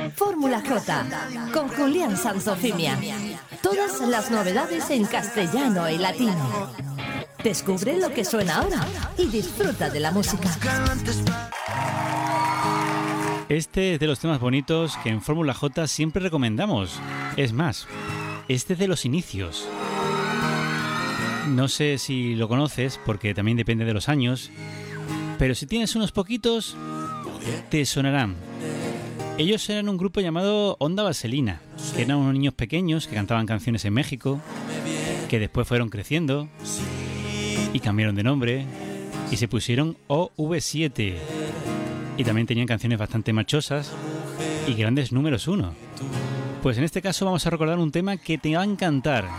Fórmula J con Julián Sanzofimia. Todas las novedades en castellano y latino. Descubre lo que suena ahora y disfruta de la música. Este es de los temas bonitos que en Fórmula J siempre recomendamos. Es más, este es de los inicios. No sé si lo conoces porque también depende de los años, pero si tienes unos poquitos, te sonarán. Ellos eran un grupo llamado Onda Vaselina, que eran unos niños pequeños que cantaban canciones en México, que después fueron creciendo y cambiaron de nombre y se pusieron OV7. Y también tenían canciones bastante machosas y grandes números 1. Pues en este caso vamos a recordar un tema que te va a encantar.